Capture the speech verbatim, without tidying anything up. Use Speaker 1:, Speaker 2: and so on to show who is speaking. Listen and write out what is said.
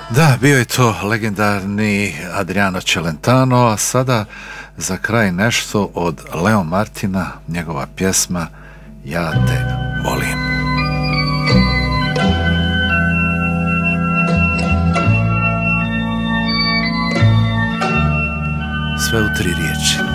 Speaker 1: Da, bio je to legendarni Adriano Celentano, a sada za kraj nešto od Leo Martina, njegova pjesma Ja te volim. Sve u tri riječi.